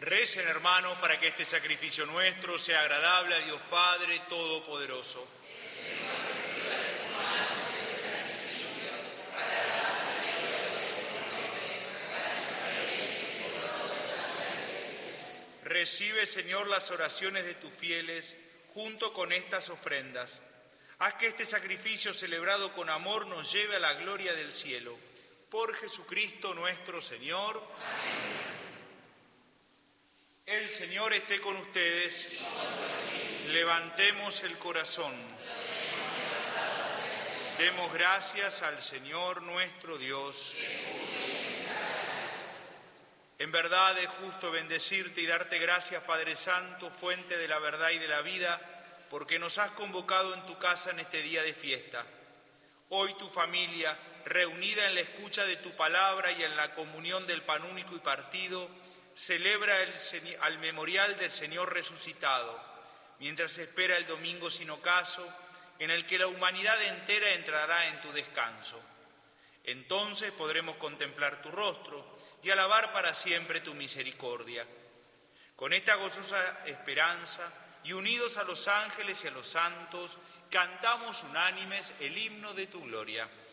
Recen, hermanos, para que este sacrificio nuestro sea agradable a Dios Padre Todopoderoso. Recibe, Señor, las oraciones de tus fieles junto con estas ofrendas. Haz que este sacrificio celebrado con amor nos lleve a la gloria del cielo. Por Jesucristo nuestro Señor. Amén. El Señor esté con ustedes. Levantemos el corazón. Demos gracias al Señor nuestro Dios. En verdad es justo bendecirte y darte gracias, Padre Santo, fuente de la verdad y de la vida, porque nos has convocado en tu casa en este día de fiesta. Hoy tu familia, reunida en la escucha de tu palabra y en la comunión del pan único y partido, celebra al memorial del Señor resucitado, mientras espera el domingo sin ocaso, en el que la humanidad entera entrará en tu descanso. Entonces podremos contemplar tu rostro y alabar para siempre tu misericordia. Con esta gozosa esperanza y unidos a los ángeles y a los santos, cantamos unánimes el himno de tu gloria.